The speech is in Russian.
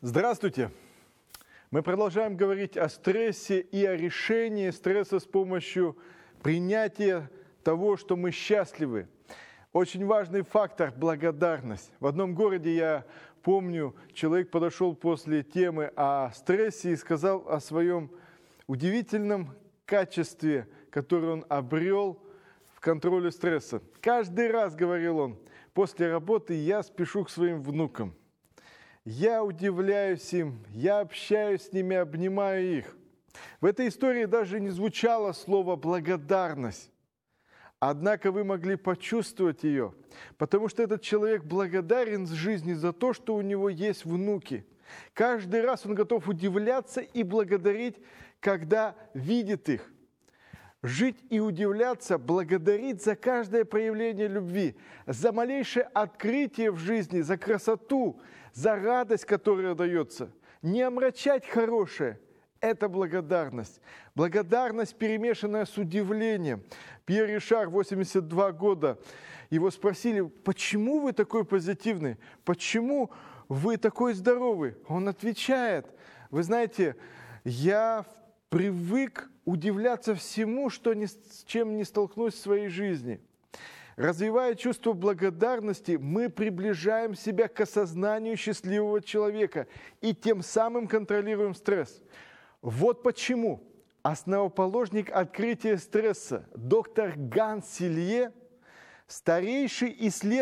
Здравствуйте! Мы продолжаем говорить о стрессе и о решении стресса с помощью принятия того, что мы счастливы. Очень важный фактор – благодарность. В одном городе, я помню, человек подошел после темы о стрессе и сказал о своем удивительном качестве, которое он обрел в контроле стресса. Каждый раз, говорил он, после работы я спешу к своим внукам. Я удивляюсь им, я общаюсь с ними, обнимаю их. В этой истории даже не звучало слово «благодарность». Однако вы могли почувствовать ее, потому что этот человек благодарен жизни за то, что у него есть внуки. Каждый раз он готов удивляться и благодарить, когда видит их. Жить и удивляться, благодарить за каждое проявление любви, за малейшее открытие в жизни, за красоту, за радость, которая дается. Не омрачать хорошее – это благодарность. Благодарность, перемешанная с удивлением. Пьер Ришар, 82 года, его спросили: почему вы такой позитивный? Почему вы такой здоровый? Он отвечает: вы знаете, я привык удивляться всему, с чем не столкнусь в своей жизни. Развивая чувство благодарности, мы приближаем себя к осознанию счастливого человека и тем самым контролируем стресс. Вот почему основоположник открытия стресса, доктор Ганс Силье, старейший исследователь,